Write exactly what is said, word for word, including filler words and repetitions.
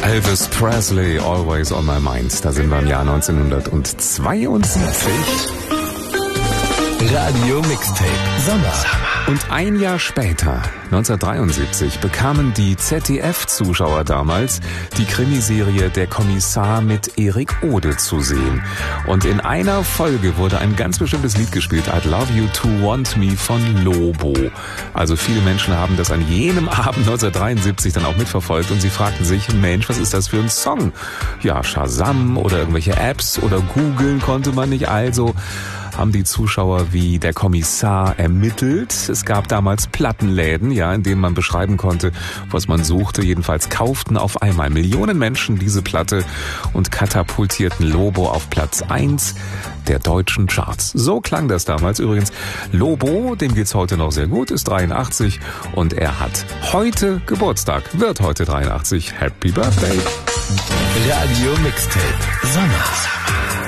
Elvis Presley, Always on My Mind. Da sind wir im Jahr neunzehnhundertzweiundsiebzig. Radio Mixtape Sommer. Und ein Jahr später, neunzehnhundertdreiundsiebzig, bekamen die Z D F-Zuschauer damals die Krimiserie Der Kommissar mit Erik Ode zu sehen. Und in einer Folge wurde ein ganz bestimmtes Lied gespielt, I'd Love You to Want Me von Lobo. Also viele Menschen haben das an jenem Abend neunzehnhundertdreiundsiebzig dann auch mitverfolgt und sie fragten sich, Mensch, was ist das für ein Song? Ja, Shazam oder irgendwelche Apps oder googeln konnte man nicht, also haben die Zuschauer wie der Kommissar ermittelt. Es gab damals Plattenläden, ja, in denen man beschreiben konnte, was man suchte. Jedenfalls kauften auf einmal Millionen Menschen diese Platte und katapultierten Lobo auf Platz eins der deutschen Charts. So klang das damals übrigens. Lobo, dem geht's heute noch sehr gut, ist dreiundachtzig und er hat heute Geburtstag, wird heute dreiundachtzig. Happy Birthday! Radio Mixtape Sommer.